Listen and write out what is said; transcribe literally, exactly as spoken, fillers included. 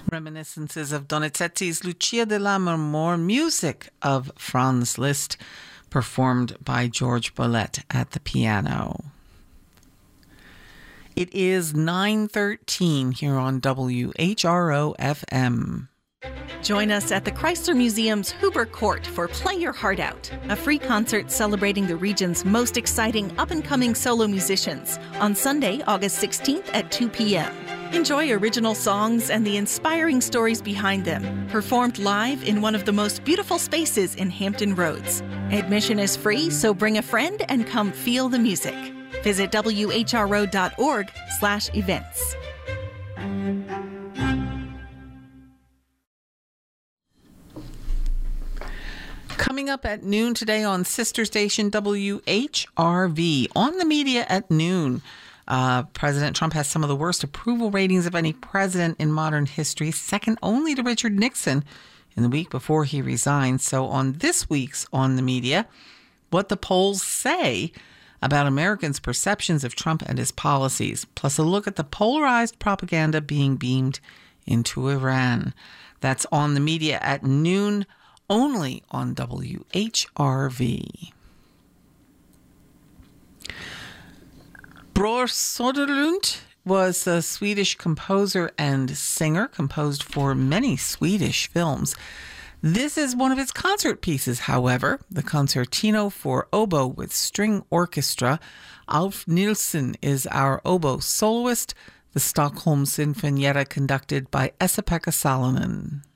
Reminiscences of Donizetti's Lucia de Lammermoor, music of Franz Liszt, performed by George Bollett at the piano. It is nine thirteen here on W H R O F M. Join us at the Chrysler Museum's Huber Court for Play Your Heart Out, a free concert celebrating the region's most exciting up-and-coming solo musicians on Sunday, August sixteenth at two p.m. Enjoy original songs and the inspiring stories behind them, performed live in one of the most beautiful spaces in Hampton Roads. Admission is free, so bring a friend and come feel the music. Visit W H R O dot org slash events. Coming up at noon today on sister station W H R V. On the media at noon, uh, President Trump has some of the worst approval ratings of any president in modern history, second only to Richard Nixon in the week before he resigned. So on this week's On the Media, what the polls say about Americans' perceptions of Trump and his policies, plus a look at the polarized propaganda being beamed into Iran. That's On the Media at noon, only on W H R V. Bror Söderlund was a Swedish composer and singer, composed for many Swedish films. This is one of his concert pieces, however, the Concertino for Oboe with String Orchestra. Alf Nilsson is our oboe soloist, the Stockholm Sinfonietta conducted by Esa-Pekka Salonen.